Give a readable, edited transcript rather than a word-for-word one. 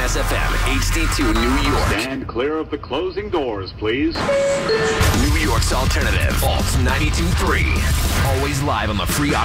Jazz FM, HD2 New York. Stand clear of the closing doors, please. New York's alternative, Alt 92.3. Always live on the free audio.